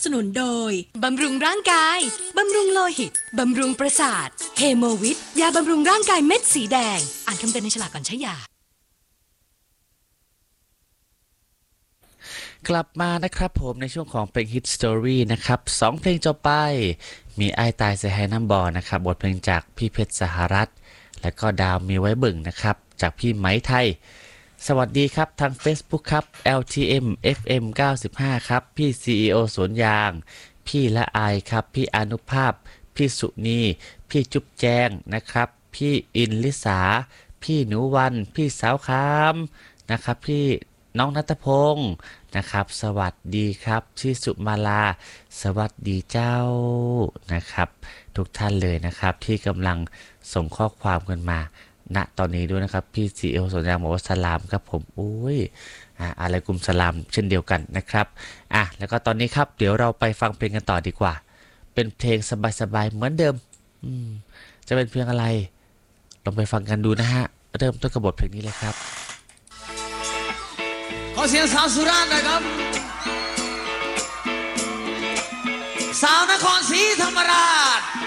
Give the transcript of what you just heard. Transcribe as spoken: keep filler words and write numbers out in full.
นุนโดยบำรุงร่างกายบำรุงโลหิตบำรุงประสาทเฮโมวิทยาบำรุงร่างกายเม็ดสีแดงอ่านคำเตือนในฉลากก่อนใช้ยากลับมานะครับผมในช่วงของเพลง Hit Story นะครับสองเพลงจบไปมีไอ้ตายเสียให้น้ำบอนะครับบทเพลงจากพี่เพชรสหรัฐและก็ดาวมีไว้บึ่งนะครับจากพี่ไหมไทยสวัสดีครับทาง Facebook ครับ แอล ที เอ็ม เอฟ เอ็ม เก้าสิบห้าครับพี่ ซี อี โอ สวนยางพี่ละอายครับพี่อนุภาพพี่สุนีพี่จุ๊บแจงนะครับพี่อินลิสาพี่หนูวันพี่สาวคามนะครับพี่น้องณัฐพงศ์นะครับสวัสดีครับพี่สุมาลาสวัสดีเจ้านะครับทุกท่านเลยนะครับที่กำลังส่งข้อความกันมาณตอนนี้ด้วยนะครับพี่ซีเอลสนยางบอกว่าสลามครับผมอุ้ยอ่าอะไรกุมสลามเช่นเดียวกันนะครับอ่ะแล้วก็ตอนนี้ครับเดี๋ยวเราไปฟังเพลงกันต่อดีกว่าเป็นเพลงสบายๆเหมือนเดิมอืมจะเป็นเพลงอะไรลองไปฟังกันดูนะฮะเริ่มต้นกับบทเพลงนี้เลยครับขอเสียงสาวสุราษฎร์นะครับสาวนครศรีธรรมราช